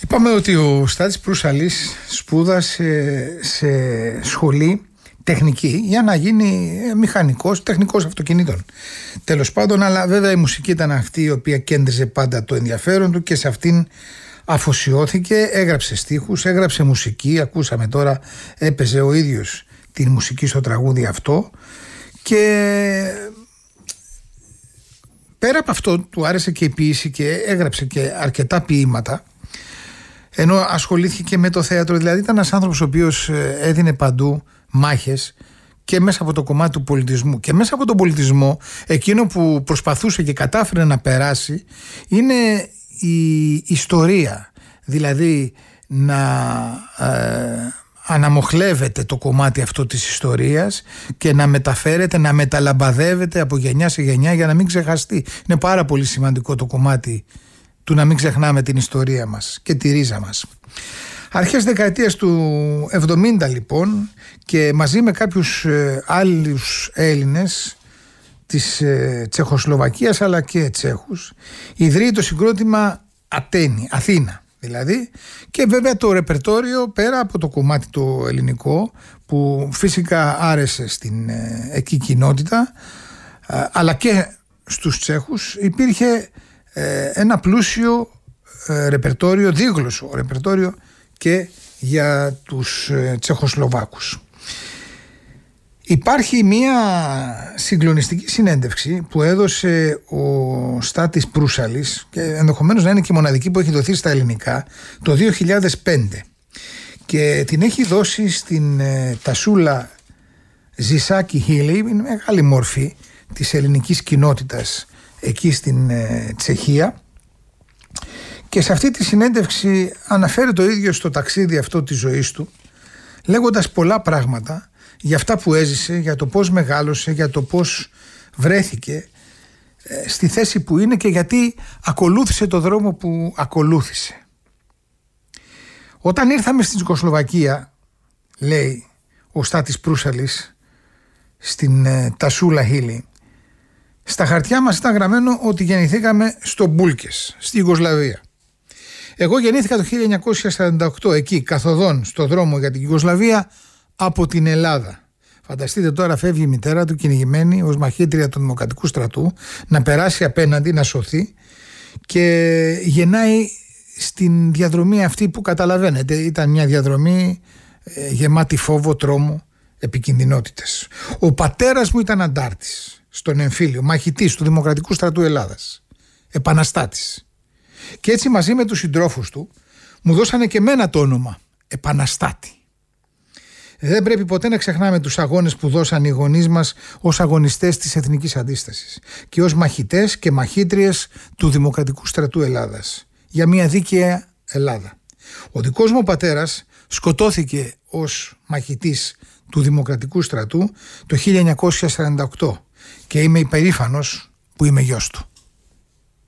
Είπαμε ότι ο Στάτης Προύσαλης σπούδασε σε σχολή τεχνική για να γίνει μηχανικός, τεχνικός αυτοκινήτων. Τέλος πάντων, αλλά βέβαια η μουσική ήταν αυτή η οποία κέντριζε πάντα το ενδιαφέρον του και σε αυτήν αφοσιώθηκε, έγραψε στίχους, έγραψε μουσική, ακούσαμε τώρα, έπαιζε ο ίδιος την μουσική στο τραγούδι αυτό και πέρα από αυτό του άρεσε και η ποίηση και έγραψε και αρκετά ποίηματα, ενώ ασχολήθηκε και με το θέατρο. Δηλαδή ήταν ένας άνθρωπος ο οποίος έδινε παντού μάχες και μέσα από το κομμάτι του πολιτισμού. Και μέσα από τον πολιτισμό εκείνο που προσπαθούσε και κατάφερε να περάσει είναι η ιστορία. Δηλαδή να αναμοχλεύεται το κομμάτι αυτό της ιστορίας και να μεταφέρεται, να μεταλαμπαδεύεται από γενιά σε γενιά για να μην ξεχαστεί. Είναι πάρα πολύ σημαντικό το κομμάτι του να μην ξεχνάμε την ιστορία μας και τη ρίζα μας. Αρχές δεκαετίας του 70 λοιπόν, και μαζί με κάποιους άλλους Έλληνες της Τσεχοσλοβακίας αλλά και Τσέχους, ιδρύει το συγκρότημα Αθήνα δηλαδή, και βέβαια το ρεπερτόριο πέρα από το κομμάτι το ελληνικό που φυσικά άρεσε στην εκεί κοινότητα, αλλά και στους Τσέχους υπήρχε ένα πλούσιο ρεπερτόριο, δίγλωσσο ρεπερτόριο και για τους Τσεχοσλοβάκους. Υπάρχει μια συγκλονιστική συνέντευξη που έδωσε ο Στάτης Προύσαλης και ενδεχομένως να είναι και η μοναδική που έχει δοθεί στα ελληνικά το 2005 και την έχει δώσει στην Τασούλα Ζησάκη Χίλη, είναι μεγάλη μορφή της ελληνικής κοινότητας εκεί στην Τσεχία, και σε αυτή τη συνέντευξη αναφέρει το ίδιο στο ταξίδι αυτό της ζωής του, λέγοντας πολλά πράγματα για αυτά που έζησε, για το πώς μεγάλωσε, για το πώς βρέθηκε στη θέση που είναι και γιατί ακολούθησε το δρόμο που ακολούθησε. Όταν ήρθαμε στην Τσεχοσλοβακία, λέει ο Στάτης Προύσαλης στην Τασούλα Χίλη, στα χαρτιά μας ήταν γραμμένο ότι γεννηθήκαμε στο Μπούλκες, στη Ιουγκοσλαβία. Εγώ γεννήθηκα το 1948 εκεί, καθοδόν στο δρόμο για την Ιουγκοσλαβία από την Ελλάδα. Φανταστείτε τώρα, φεύγει η μητέρα του κυνηγημένη ως μαχήτρια του Δημοκρατικού στρατού να περάσει απέναντι, να σωθεί, και γεννάει στην διαδρομή αυτή που καταλαβαίνετε ήταν μια διαδρομή γεμάτη φόβο, τρόμο, επικινδυνότητες. Ο πατέρας μου ήταν αντάρτης στον εμφύλιο, μαχητής του Δημοκρατικού στρατού Ελλάδας, επαναστάτης. Και έτσι μαζί με τους συντρόφους του μου δώσανε και μένα το όνομα Επαναστάτη. Δεν πρέπει ποτέ να ξεχνάμε τους αγώνες που δώσαν οι γονείς μας ως αγωνιστές της εθνικής αντίστασης και ως μαχητές και μαχήτριες του Δημοκρατικού στρατού Ελλάδας για μια δίκαια Ελλάδα. Ο δικός μου πατέρας σκοτώθηκε ως μαχητής του Δημοκρατικού στρατού το 1948 και είμαι υπερήφανος που είμαι γιος του.